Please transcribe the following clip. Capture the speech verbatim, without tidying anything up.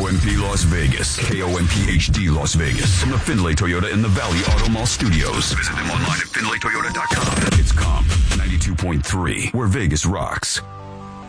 M P Las Vegas. K O M P H D Las Vegas. From the Findlay Toyota in the Valley Auto Mall Studios. Visit them online at Findlay Toyota dot com. It's Comp ninety-two point three, where Vegas rocks.